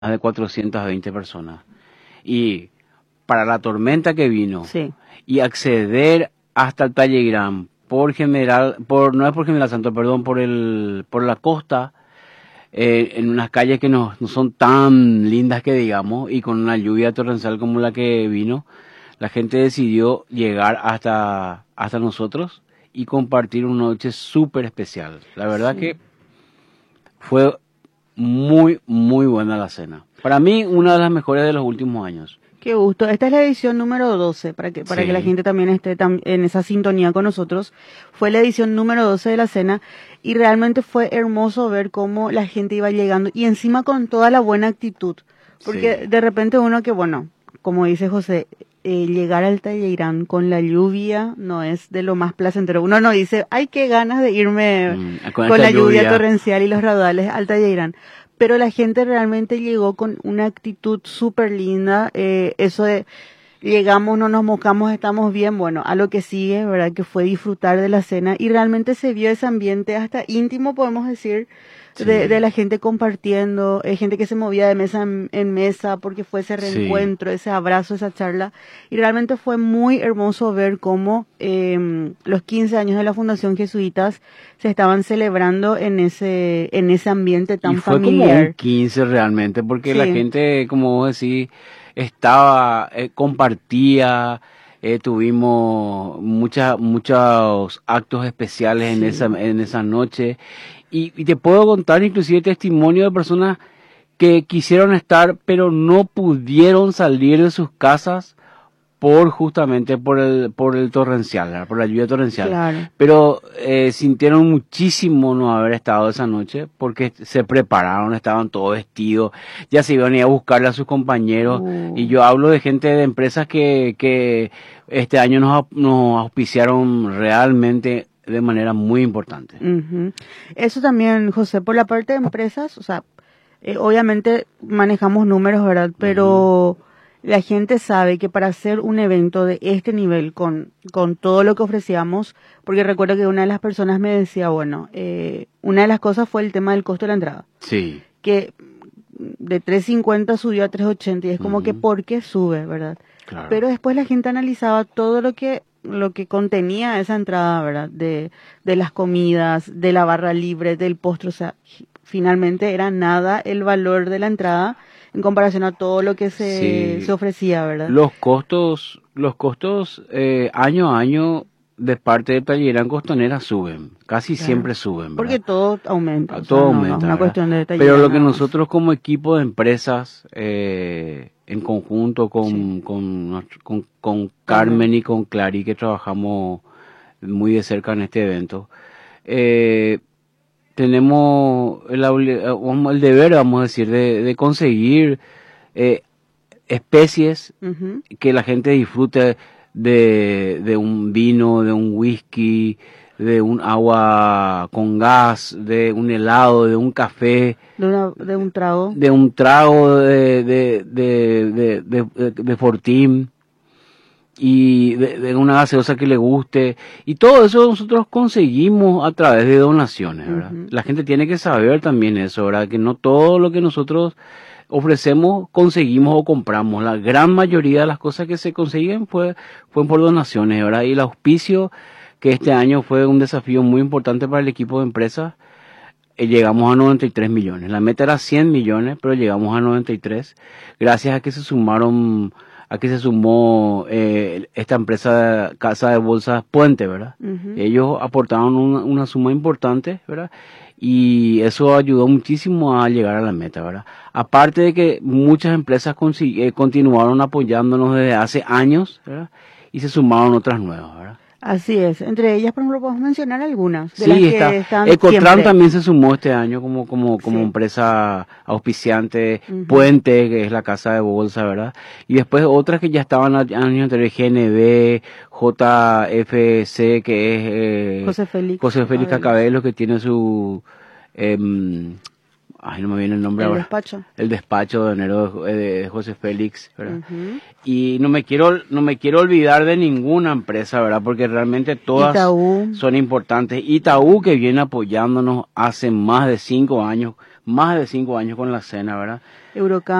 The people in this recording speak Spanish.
de 420 personas. Y para la tormenta que vino Sí. y acceder hasta el Talleyrand no es por General Santo, perdón, por la costa, en unas calles que no son tan lindas que digamos, y con una lluvia torrencial como la que vino, la gente decidió llegar hasta nosotros y compartir una noche súper especial. La verdad Sí. que fue muy, muy buena la cena. Para mí, una de las mejores de los últimos años. Qué gusto. Esta es la edición número 12, para que la Sí, gente también esté en esa sintonía con nosotros. Fue la edición número 12 de la cena y realmente fue hermoso ver cómo la gente iba llegando y encima con toda la buena actitud. Porque sí, de repente uno que, bueno, como dice José, llegar al Talleyrand con la lluvia no es de lo más placentero. Uno no dice, ay, qué ganas de irme con con esta la lluvia lluvia. torrencial y los raudales al Talleyrand, pero la gente realmente llegó con una actitud súper linda, eso de llegamos, no nos mojamos, estamos bien, bueno, a lo que sigue, ¿verdad? Que fue disfrutar de la cena y realmente se vio ese ambiente hasta íntimo, podemos decir, de Sí, la gente compartiendo, gente que se movía de mesa en mesa porque fue ese sí. reencuentro, ese abrazo, esa charla y realmente fue muy hermoso ver cómo los 15 años de la Fundación Jesuitas se estaban celebrando en ese ambiente Y tan fue como un familiar. 15 realmente, porque la Sí, gente, como vos decís, estaba, compartía, tuvimos muchos actos especiales sí. en esa noche. Y te puedo contar inclusive testimonio de personas que quisieron estar, pero no pudieron salir de sus casas justamente por el torrencial, ¿verdad? Por la lluvia torrencial. Claro. Pero sintieron muchísimo no haber estado esa noche porque se prepararon, estaban todos vestidos, ya se iban a ir a buscarle a sus compañeros. Y Uh, yo hablo de gente de empresas que este año nos auspiciaron realmente de manera muy importante. Ujú. Eso también, José, por la parte de empresas, o sea, obviamente manejamos números, ¿verdad? Ujú. Pero la gente sabe que para hacer un evento de este nivel, con todo lo que ofrecíamos, porque recuerdo que una de las personas me decía, bueno, una de las cosas fue el tema del costo de la entrada, Sí, que de 350 subió a 380 y es como que, ujú, ¿por qué sube, verdad? claro. Pero después la gente analizaba todo lo que contenía esa entrada, ¿verdad? De las comidas, de la barra libre, del postre, o sea, finalmente era nada el valor de la entrada en comparación a todo lo que se Sí, ofrecía, ¿verdad? los costos año a año de parte de Talleyrand Costanera suben, casi Claro. siempre suben, Porque ¿verdad? todo aumenta, o Todo sea, no es aumenta, una ¿verdad? cuestión de Pero detallar lo que nada más. nosotros como equipo de empresas, en conjunto Sí, con con Carmen y con Clary, que trabajamos muy de cerca en este evento, eh, tenemos el deber, vamos a decir, de conseguir eh, especies ujú, que la gente disfrute de un vino, de un whisky, de un agua con gas, de un helado, de un café, de un trago. de un trago de Fortín y de una gaseosa que le guste. Y todo eso nosotros conseguimos a través de donaciones, ¿verdad? Ujú. La gente tiene que saber también eso, ¿verdad? Que no todo lo que nosotros ofrecemos, conseguimos o compramos. La gran mayoría de las cosas que se consiguen fue por donaciones, ¿verdad? Y el auspicio, que este año fue un desafío muy importante para el equipo de empresas, llegamos a 93 millones. La meta era 100 millones, pero llegamos a 93, gracias a que se sumó esta empresa Casa de Bolsas Puente, ¿verdad? Ujú. Ellos aportaron una suma importante, ¿verdad? Y eso ayudó muchísimo a llegar a la meta, ¿verdad? Aparte de que muchas empresas continuaron apoyándonos desde hace años, ¿verdad? Y se sumaron otras nuevas, ¿verdad? Así es. Entre ellas, por ejemplo, podemos mencionar algunas de las Sí, está. que están Ecotran siempre. también se sumó este año como Sí. empresa auspiciante, Ujú. Puente, que es la casa de bolsa, ¿verdad? Y después otras que ya estaban años anteriores, GNB, JFC, que es José Félix José Félix Cacabelos. Cacabelo, que tiene su em, ay, no me viene el nombre El ahora. despacho. El despacho de enero de José Félix, ¿verdad? Ujú. Y no me quiero olvidar de ninguna empresa, ¿verdad? Porque realmente todas Itaú. son importantes. Itaú, que viene apoyándonos hace más de 5 años más de 5 años con la cena, ¿verdad? Eurocamp.